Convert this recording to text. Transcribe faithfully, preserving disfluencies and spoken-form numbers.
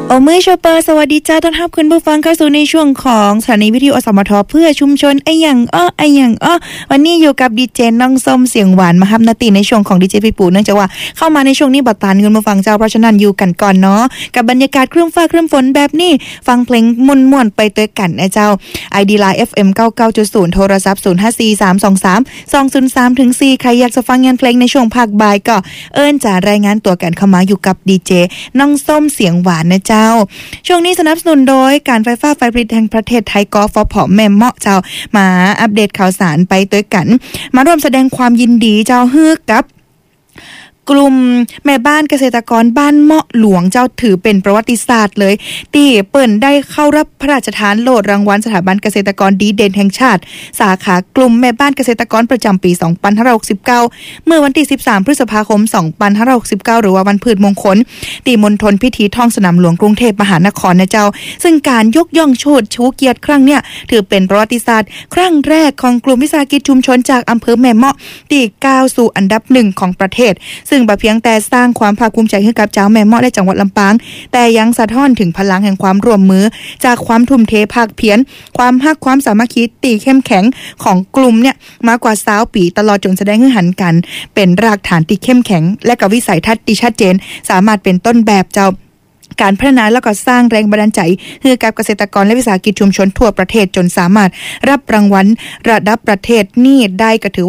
โอมือชอปเปอร์สวัสดีจ้าต้อนรับคุณผู้ฟังเข้าสู่ในช่วงของสถานีวิทยุอสมทเพื่อชุมชนไอ้หยังอ้อไอ้หยังอ้อวันนี้อยู่กับดีเจน้องส้มเสียงหวานมาฮับนาตีในช่วงของดีเจพี่ปูเนื่องจากว่าเข้ามาในช่วงนี้บัดตานคุณผู้ฟังเจ้าเพราะฉะนั้นอยู่กันก่อนเนาะกับบรรยากาศครึ้มฟ้าครึ้มฝนแบบนี้ฟังเพลงม่วนๆไปเตยกันนะเจ้า ไอ ดี Line เอฟ เอ็ม เก้าสิบเก้าจุดศูนย์ โทรศัพท์ศูนย์ ห้า สี่ สาม สอง สาม สอง ศูนย์ สาม ถึง สี่ใครอยากจะฟังงานเพลงในช่วงภาคบ่ายก็เอิ้นจะรายงานตัวกันเข้ามาอยู่กับดีเจน้องส้มเสียงหวานนะเจ้าช่วงนี้สนับสนุนโดยการไฟฟ้าฝ่ายผลิตแห่งประเทศไทยกฟผ.แม่เมาะเจ้ามาอัปเดตข่าวสารไปด้วยกันมาร่วมแสดงความยินดีเจ้าฮือกับกลุ่มแม่บ้านเกษตรกรบ้านเมาะหลวงเจ้าถือเป็นประวัติศาสตร์เลยที่เปิ้นได้เข้ารับพระราชทานโล่รางวัลสถาบันเกษตรกรดีเด่นแห่งชาติสาขากลุ่มแม่บ้านเกษตรกรประจำปีสองพันห้าร้อยหกสิบเก้าเมื่อวันที่สิบสามพฤษภาคมสองพันห้าร้อยหกสิบเก้าหรือว่าวันพืชมงคลที่มณฑลพิธีท้องสนามหลวงกรุงเทพมหานครนะเจ้าซึ่งการยกย่องโชติชูเกียรติครั้งเนี้ยถือเป็นประวัติศาสตร์ครั้งแรกของกลุ่มวิสาหกิจชุมชนจากอำเภอแม่เมาะที่ก้าวสู่อันดับหนึ่งของประเทศซึ่งบ่เพียงแต่สร้างความภาคภูมิใจให้กับเจ้าแม่เมาะและจังหวัดลำปางแต่ยังสะท้อนถึงพลังแห่งความร่วมมือจากความทุ่มเทภาคเพียรความฮักความสามัคคีตีเข้มแข็งของกลุ่มเนี่ยมากกว่าสามปีตลอดจนแสดงให้หันกันเป็นรากฐานที่เข้มแข็งและกับวิสัยทัศน์ที่ชัดเจนสามารถเป็นต้นแบบเจ้าการพัฒนาและก็สร้างแรงบันดาลใจให้กับเกษตรกรและวิสาหกิจชุมชนทั่วประเทศจนสามารถรับรางวัลระดับประเทศนี่ได้ก็ถือ